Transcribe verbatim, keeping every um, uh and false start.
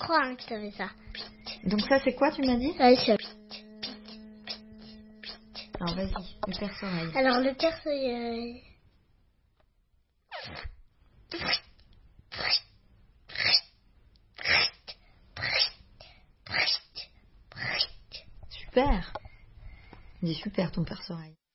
crois hein, que ça fait ça. Donc ça, c'est quoi, tu m'as dit? Ouais, c'est... Alors vas-y, le perce-oreille. Alors le perce-oreille... Super. Il est super ton perce-oreille.